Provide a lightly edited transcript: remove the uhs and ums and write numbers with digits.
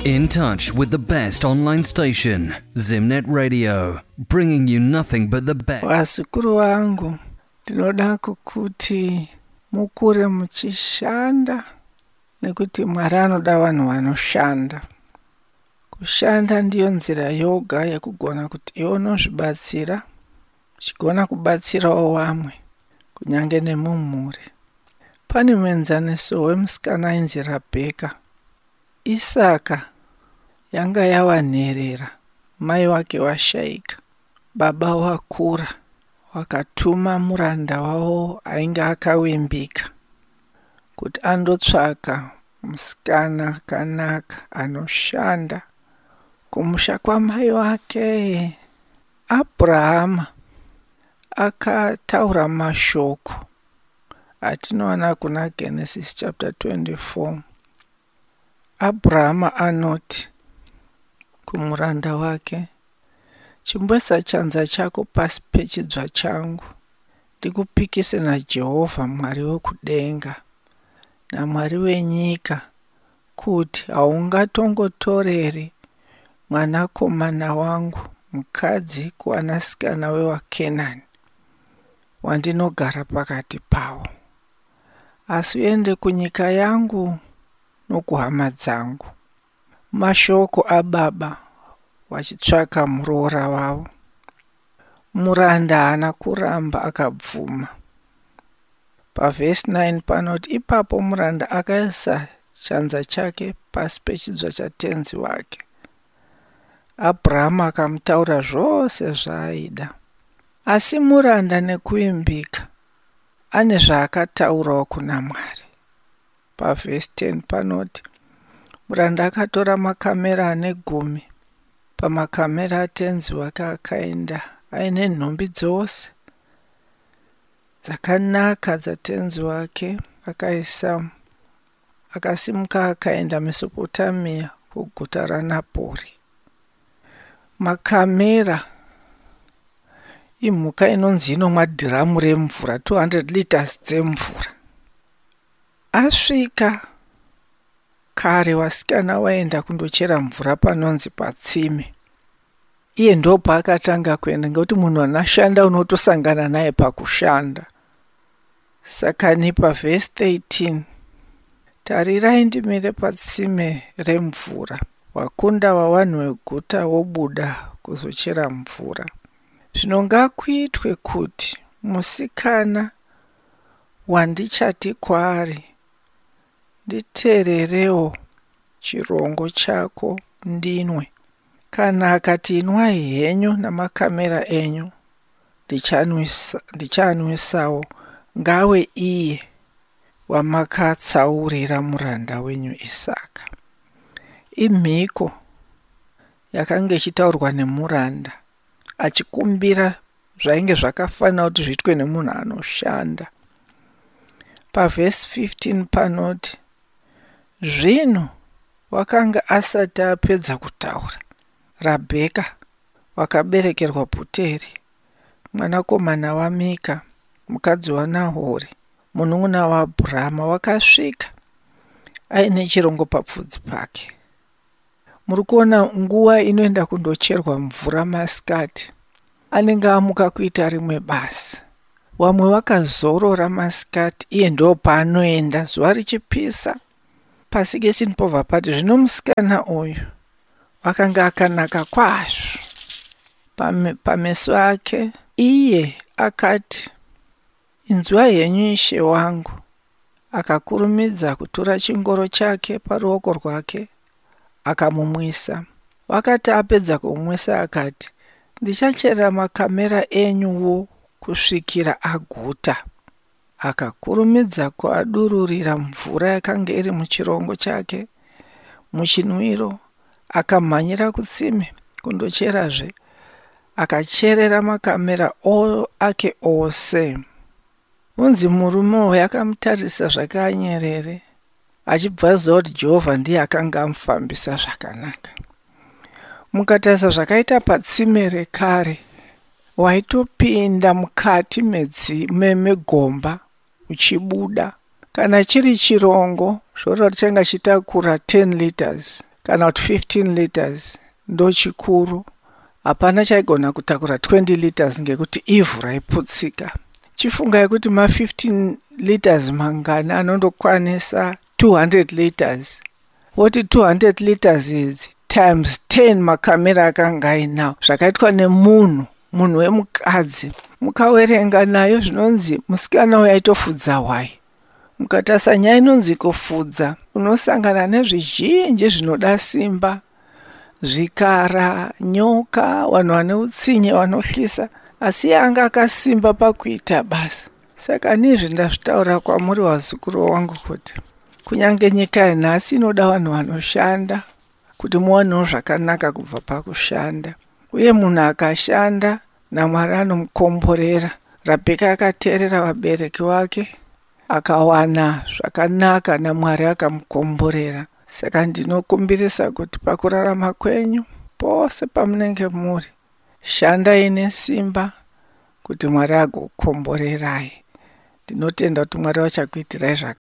In touch with the best online station, Zimnet Radio, bringing you nothing but the best. Wazukuru wangu, ndinoda kuti mukure muchishanda nekuti Mwari anoda vanhu vanoshanda. Kushanda ndiyo nzira yoga yakugona kuti iwe unozvibatsira, uchigona kubatsirawo vamwe, kunyange nemumhuri. Pane muenzaniso wemusikana ainzi Rabheka. Isaka yanga yava nherera, mai wake washaika, baba wakura, wakatuma muranda wavo ainge akawembika kuti andotsvaka musikana akanaka anoshanda kumusha kwamai wake. Abrahama akataura mashoko atinoona kuna Genesis chapter 24. Abrahama anoti kumuranda wake, chimbwesa chanza chako pasi pechidzwa changu, ndikupikise naJehovha Mwari wekudenga naMwari wenyika, kuti haungatongotoreri mwanakomana wangu mukadzi kuwanasikana wewaKenani wandinogara pakati pavo, asi uende kunyika yangu nokuhama dzangu. Mashoko ababa wachitsvaka muroora wavo. Muranda haana kuramba, akabvuma. Pavhesi 9 panoti, ipapo muranda akaisa chanza chake pasi pechidzwa chatenzi wake. Abrahama akamutaura zvose zvaaida, asi muranda nekuimbika ane zvaakataurawo kuna Mwari. Pavhesi 10 panoti, muranda akatora makamera 10 pamakamera atenzi wake akaenda aine nhumbi dzose dzakanaka dzatenzi wake, akasimuka akaenda Mesopotamia kuguta raNapori. Makamera imhuka inonzi inomwa dhiramu remvura, 200 liters dzemvura. Asvika kare, wasikana waenda kundochera mvura panonzi patsime. Iye ndo paakatanga kuenda, ngekuti munhu anoshanda unotosangana naye pakushanda. Saka ni pavhesi 13, tarirai ndimire patsime remvura, wakunda wavanhu veguta wobuda kuzochera mvura. Zvino ngakuitwe kuti musikana wandichati kwaari, nditeererewo chirongo chako ndinwe. Kana akati inwai henyu namakamera enyu, ndichanwisawo, ngawe iye wamakatsaurira muranda wenyu Isaka. Imhiko yakanga ichitaurwa nemuranda achikumbira zvainge zvakafanira kuti zviitwe nemunhu anoshanda. Pavhesi 15 panoti, zvino wakanga asati apedza kutaura, Rabheka wakaberekerwa Puteri, mwanakomana waMika, mukadzi waNahori, munun'una waAbhurama, wakasvika aine chirongo papfudzi pake. Muri kuona nguva inoenda kundocherwa mvura masikati, anenge amuka kuita rimwe basa. Wamwe wakazorora masikati, iye ndo paanoenda zuva richipisa. Pasikesini pobva pati, zvino musikana uyu wakanga akanaka kwazvo pameso ake. Iye akati, inzwai henyu ishe wangu. Akakurumidza kutora chingoro chake paruoko rwake akamumwisa. Wakati apedza kumwisa akati, ndichachera makamera enyuwo kusvikira aguta. Akakurumidza kuadururira mvura yakanga iri muchirongo chake muchinwiro, akamhanyira kutsime kundocherazve, akacherera makamera ake ose. Unzi murume uyu akamutarisa zvakanyerere, achibva zoti Jehovha ndiye akanga amufambisa zvakanaka. Mukatarisa zvakaita patsime rekare, waitopinda mukati megomba uchibuda. Kana chiri chirongo, zvorora changa chitakura 10 liters. kana kuti 15 liters ndo chikuru. Hapana chaigona kutakura 20 liters ngekuti ivhu raiputsika. Chifungai kuti 15 liters mangana anondokwanisa 200 liters. Woti 200 liters idzi times 10 makamera akanga ainawo zvakaitwa nemunhu wemukadzi. Mukawerenga nayo zvinonzi musikana uyu aitofudza hwai. Mukatasa nyaya inonzi kufudza, unosangana nezvizhinji zvinoda simba, zvikara, nyoka, vanhu vane utsinye vanohlisa, asi anga akasimba pakuita basa. Saka nizvi ndazvitaura kwamuri wazukuru wangu kuti kunyange nyika yanhasi inoda vanhu vanoshanda kuti muwanewo zvakanaka kubva pakushanda. Uye munhu akashanda naMwari anomukomborera. Rabheka akateerera vabereki vake akawana zvakanaka naMwari akamukomborera. Saka ndinokumbirisa kuti pakurarama kwenyu pose pamunenge muri, shandai nesimba kuti Mwari agokomborerai. Ndinotenda kuti Mwari vachakuitirai zvakanaka.